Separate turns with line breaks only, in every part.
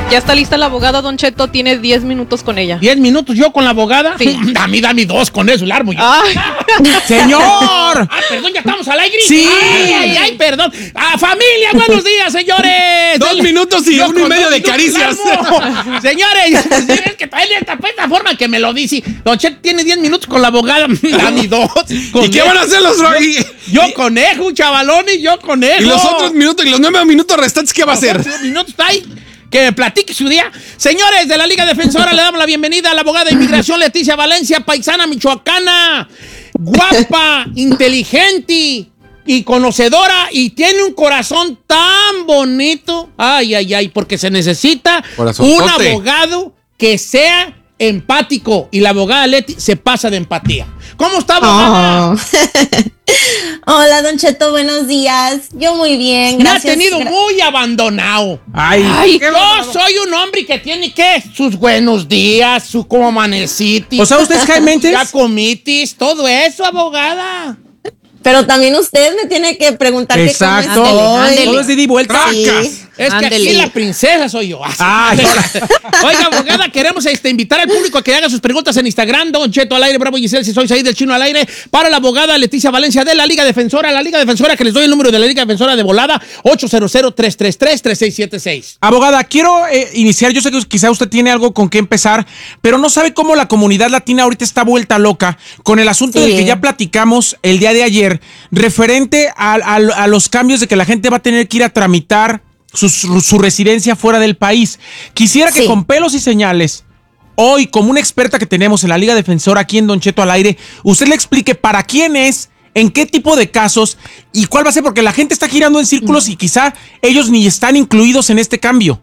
Ya está lista la abogada, Don Cheto, tiene 10 minutos con ella.
¿10 minutos yo con la abogada?
Sí.
Dame 2 con eso, largo yo.
¡Señor!
Perdón, ya estamos al aire.
Sí.
Ay, perdón. Familia, buenos días, señores.
2 minutos y 1 y medio de caricias.
Señores, es que trae esta forma que me lo dice. Don Chet tiene 10 minutos con la abogada. Dame 2.
¿Y qué van a hacer los Rocky?
Yo conejo, chavalones, yo conejo.
¿Y los otros minutos, y los 9 minutos restantes, qué va a hacer?
Los 9 minutos está ahí. Que me platique su día. Señores de la Liga Defensora, le damos la bienvenida a la abogada de inmigración Leticia Valencia, paisana michoacana, guapa, inteligente y conocedora, y tiene un corazón tan bonito. Ay, porque se necesita un abogado que sea empático, y la abogada Leti se pasa de empatía. ¿Cómo está, abogada?
Hola, Don Cheto, buenos días. Yo muy bien,
Me
gracias.
ha tenido muy abandonado.
Ay,
yo soy un hombre que tiene que sus buenos días, su cómo amanecitis.
O sea, ¿usted es Jaime Mentes?
Ya comitis, todo eso, abogada.
Pero también usted me tiene que preguntar que cómo
Exacto.
estoy.
Todo es de ida y vuelta.
Sí.
Es que aquí la princesa soy yo.
Ay.
Oiga, abogada, queremos invitar al público a que haga sus preguntas en Instagram. Don Cheto al aire, Bravo Giselle, si soy ahí del Chino al aire. Para la abogada Leticia Valencia de la Liga Defensora. La Liga Defensora, que les doy el número de la Liga Defensora de volada, 800-333-3676.
Abogada, quiero iniciar. Yo sé que quizá usted tiene algo con qué empezar, pero no sabe cómo la comunidad latina ahorita está vuelta loca con el asunto del que ya platicamos el día de ayer, referente a los cambios de que la gente va a tener que ir a tramitar su residencia fuera del país. Quisiera que con pelos y señales, hoy, como una experta que tenemos en la Liga Defensora aquí en Don Cheto al aire, usted le explique para quién es, en qué tipo de casos y cuál va a ser, porque la gente está girando en círculos y quizá ellos ni están incluidos en este cambio.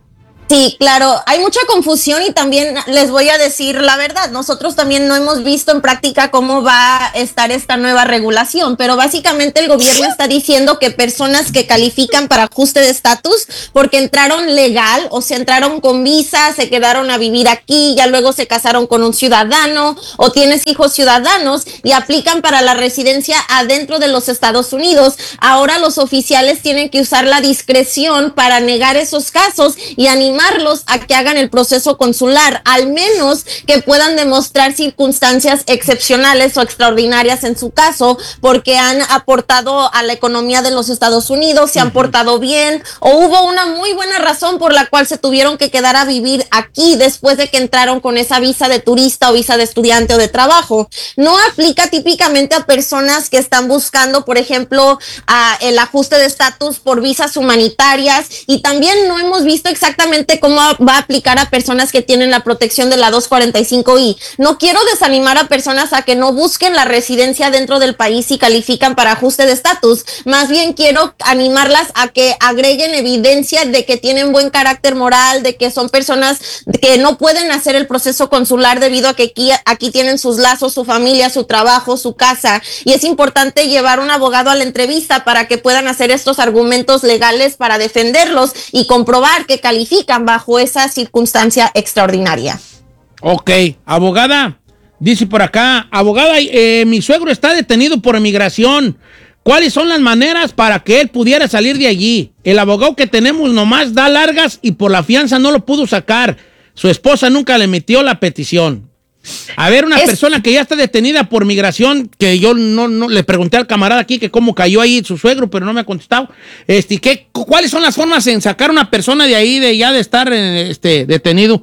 Sí, claro, hay mucha confusión y también les voy a decir la verdad, nosotros también no hemos visto en práctica cómo va a estar esta nueva regulación, pero básicamente el gobierno está diciendo que personas que califican para ajuste de estatus porque entraron legal, o sea, entraron con visa, se quedaron a vivir aquí, ya luego se casaron con un ciudadano o tienes hijos ciudadanos y aplican para la residencia adentro de los Estados Unidos. Ahora los oficiales tienen que usar la discreción para negar esos casos y animarlos a que hagan el proceso consular, al menos que puedan demostrar circunstancias excepcionales o extraordinarias en su caso, porque han aportado a la economía de los Estados Unidos, se han portado bien, o hubo una muy buena razón por la cual se tuvieron que quedar a vivir aquí después de que entraron con esa visa de turista o visa de estudiante o de trabajo. No aplica típicamente a personas que están buscando, por ejemplo, el ajuste de estatus por visas humanitarias, y también no hemos visto exactamente cómo va a aplicar a personas que tienen la protección de la 245I. No quiero desanimar a personas a que no busquen la residencia dentro del país y califican para ajuste de estatus. Más bien quiero animarlas a que agreguen evidencia de que tienen buen carácter moral, de que son personas que no pueden hacer el proceso consular debido a que aquí tienen sus lazos, su familia, su trabajo, su casa. Y es importante llevar un abogado a la entrevista para que puedan hacer estos argumentos legales para defenderlos y comprobar que califican bajo esa circunstancia extraordinaria.
Ok, abogada, dice por acá, abogada, mi suegro está detenido por inmigración. ¿Cuáles son las maneras para que él pudiera salir de allí? El abogado que tenemos nomás da largas y por la fianza no lo pudo sacar. Su esposa nunca le metió la petición. A ver, una persona que ya está detenida por migración, que yo no le pregunté al camarada aquí que cómo cayó ahí su suegro, pero no me ha contestado. ¿Cuáles son las formas en sacar a una persona de ahí, de estar detenido?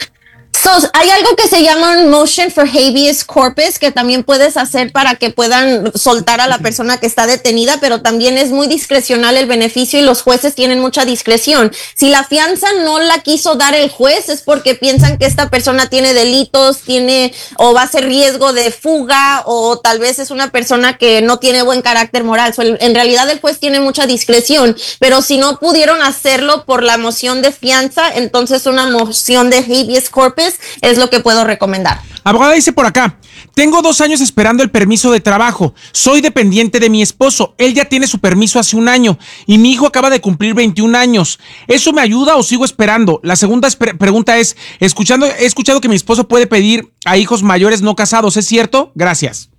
Hay algo que se llama un motion for habeas corpus que también puedes hacer para que puedan soltar a la persona que está detenida, pero también es muy discrecional el beneficio y los jueces tienen mucha discreción. Si la fianza no la quiso dar el juez es porque piensan que esta persona tiene delitos, o va a ser riesgo de fuga, o tal vez es una persona que no tiene buen carácter moral. En realidad el juez tiene mucha discreción, pero si no pudieron hacerlo por la moción de fianza, entonces una moción de habeas corpus es lo que puedo recomendar.
Abogada, dice por acá, tengo 2 años esperando el permiso de trabajo, soy dependiente de mi esposo, él ya tiene su permiso hace 1 año y mi hijo acaba de cumplir 21 años. ¿Eso me ayuda o sigo esperando? La segunda pregunta es, he escuchado que mi esposo puede pedir a hijos mayores no casados, ¿es cierto? Gracias.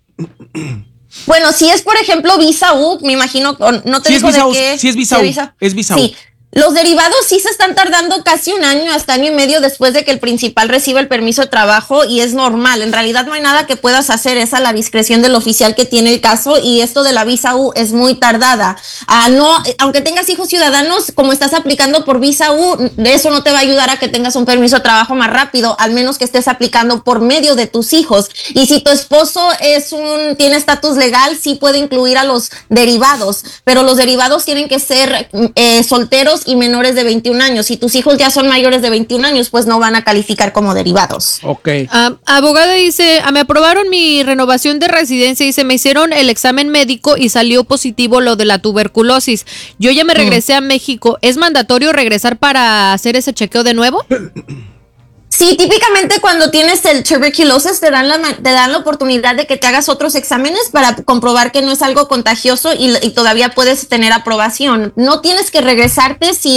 Bueno, si es por ejemplo visa U, me imagino, no te digo de qué.
Sí es visa U, es visa U.
Sí. Los derivados sí se están tardando casi un año, hasta año y medio después de que el principal reciba el permiso de trabajo y es normal. En realidad no hay nada que puedas hacer, es a la discreción del oficial que tiene el caso y esto de la visa U es muy tardada. Aunque tengas hijos ciudadanos, como estás aplicando por visa U, eso no te va a ayudar a que tengas un permiso de trabajo más rápido, al menos que estés aplicando por medio de tus hijos. Y si tu esposo tiene estatus legal, sí puede incluir a los derivados, pero los derivados tienen que ser solteros y menores de 21 años. Si tus hijos ya son mayores de 21 años, pues no van a calificar como derivados.
Ok.
Abogada dice, me aprobaron mi renovación de residencia y se me hicieron el examen médico y salió positivo lo de la tuberculosis. Yo ya me regresé a México. ¿Es mandatorio regresar para hacer ese chequeo de nuevo?
Sí, típicamente cuando tienes el tuberculosis te dan la oportunidad de que te hagas otros exámenes para comprobar que no es algo contagioso y todavía puedes tener aprobación. No tienes que regresarte si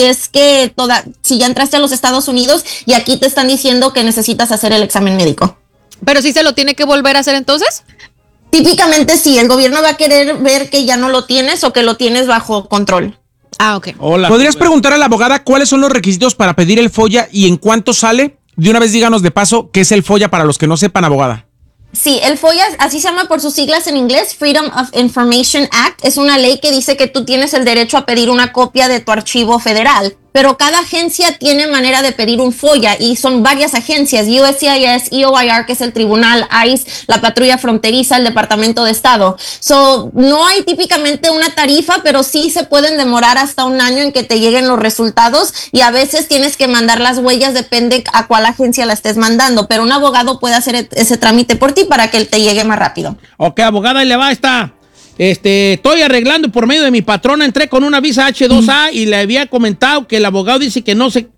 ya entraste a los Estados Unidos y aquí te están diciendo que necesitas hacer el examen médico.
¿Pero sí se lo tiene que volver a hacer entonces?
Típicamente sí, el gobierno va a querer ver que ya no lo tienes o que lo tienes bajo control.
Ok.
Hola.
¿Podrías preguntar a la abogada cuáles son los requisitos para pedir el FOIA y en cuánto sale? De una vez díganos de paso qué es el FOIA para los que no sepan, abogada.
Sí, el FOIA, así se llama por sus siglas en inglés, Freedom of Information Act, es una ley que dice que tú tienes el derecho a pedir una copia de tu archivo federal, pero cada agencia tiene manera de pedir un FOIA y son varias agencias, USCIS, EOIR, que es el tribunal, ICE, la patrulla fronteriza, el Departamento de Estado. No hay típicamente una tarifa, pero sí se pueden demorar hasta un año en que te lleguen los resultados y a veces tienes que mandar las huellas, depende a cuál agencia la estés mandando, pero un abogado puede hacer ese trámite por ti para que él te llegue más rápido.
Ok, abogada, y le va estoy arreglando por medio de mi patrona, entré con una visa H2A y le había comentado que el abogado dice que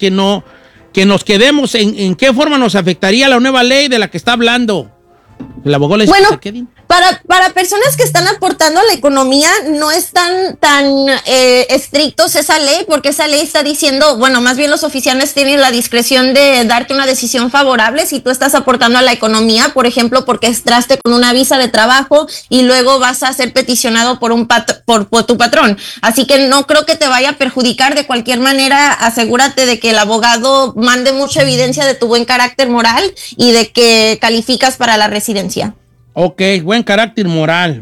nos quedemos en qué forma nos afectaría la nueva ley de la que está hablando. El abogado le dice que se queden.
Para personas que están aportando a la economía no es tan estrictos esa ley, porque esa ley está diciendo, bueno, más bien los oficiales tienen la discreción de darte una decisión favorable si tú estás aportando a la economía, por ejemplo, porque entraste con una visa de trabajo y luego vas a ser peticionado por tu patrón. Así que no creo que te vaya a perjudicar de cualquier manera. Asegúrate de que el abogado mande mucha evidencia de tu buen carácter moral y de que calificas para la residencia.
Ok, buen carácter moral.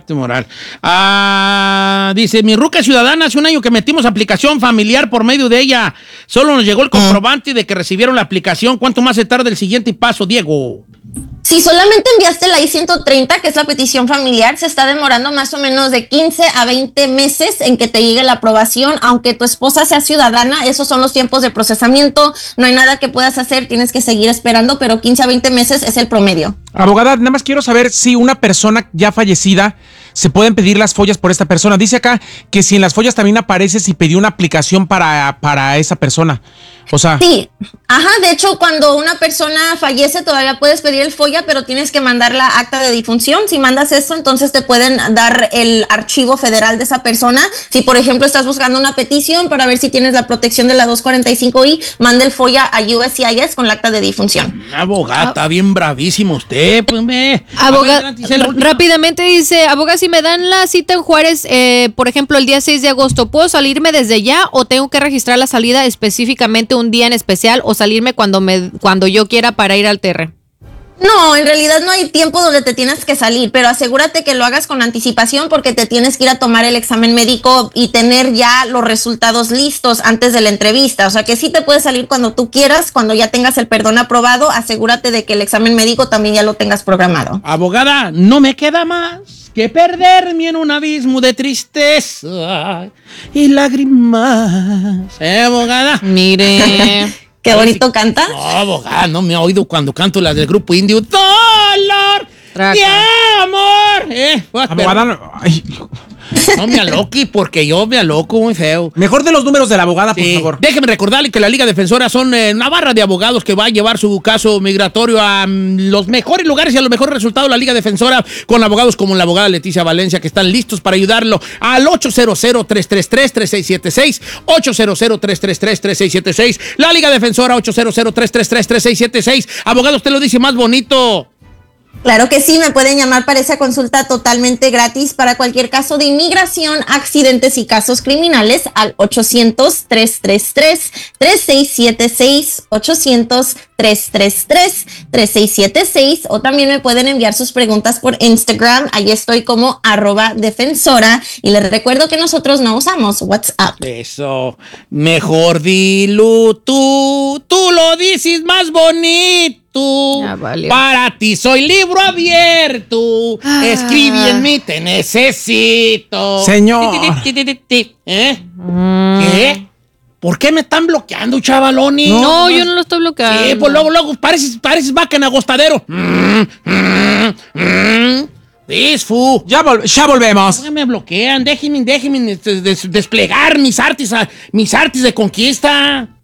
Dice, mi ruca ciudadana, hace un año que metimos aplicación familiar por medio de ella. Solo nos llegó el comprobante de que recibieron la aplicación. ¿Cuánto más se tarda el siguiente paso, Diego?
Si solamente enviaste la I-130, que es la petición familiar, se está demorando más o menos de 15 a 20 meses en que te llegue la aprobación. Aunque tu esposa sea ciudadana, esos son los tiempos de procesamiento. No hay nada que puedas hacer, tienes que seguir esperando, pero 15 a 20 meses es el promedio.
Abogada, nada más quiero saber si una persona ya fallecida se pueden pedir las follas por esta persona. Dice acá que si en las follas también aparece si pidió una aplicación para esa persona. O sea...
Sí, de hecho, cuando una persona fallece todavía puedes pedir el FOIA, pero tienes que mandar la acta de difunción. Si mandas eso, entonces te pueden dar el archivo federal de esa persona. Si, por ejemplo, estás buscando una petición para ver si tienes la protección de la 245I, manda el FOIA a USCIS con la acta de difunción.
Abogada, está bien bravísimo usted. Pues,
abogada, rápidamente dice, abogada, si me dan la cita en Juárez, por ejemplo, el día 6 de agosto, ¿puedo salirme desde ya o tengo que registrar la salida específicamente un día en especial o salirme cuando yo quiera para ir al TR?
No, en realidad no hay tiempo donde te tienes que salir, pero asegúrate que lo hagas con anticipación porque te tienes que ir a tomar el examen médico y tener ya los resultados listos antes de la entrevista. O sea que sí te puedes salir cuando tú quieras, cuando ya tengas el perdón aprobado, asegúrate de que el examen médico también ya lo tengas programado.
Abogada, no me queda más que perderme en un abismo de tristeza y lágrimas. Abogada.
Mire...
Qué bonito canta.
No, abogada, no me ha oído cuando canto las del grupo indio. ¡Dolor de amor!
Abogada,
no me aloque, porque yo me aloco muy feo.
Mejor de los números de la abogada, por favor.
Déjeme recordarle que la Liga Defensora son una barra de abogados que va a llevar su caso migratorio a los mejores lugares y a los mejores resultados. La Liga Defensora con abogados como la abogada Leticia Valencia, que están listos para ayudarlo al 800-333-3676. 800-333-3676. La Liga Defensora, 800-333-3676. Abogado, usted lo dice más bonito.
Claro que sí, me pueden llamar para esa consulta totalmente gratis para cualquier caso de inmigración, accidentes y casos criminales al 800-333-3676, 800-333-3676, o también me pueden enviar sus preguntas por Instagram, ahí estoy como @defensora, y les recuerdo que nosotros no usamos WhatsApp.
Eso, mejor dilo tú lo dices más bonito.
Ya valió.
Para ti soy libro abierto. Escribe en mí, te necesito.
Señor.
¿Eh? ¿Qué? ¿Por qué me están bloqueando, chavaloni?
No, yo no lo estoy bloqueando.
Sí, pues luego pareces vaca en agostadero. Fu.
Ya volvemos.
¿Por qué me bloquean? Déjenme desplegar mis artes de conquista.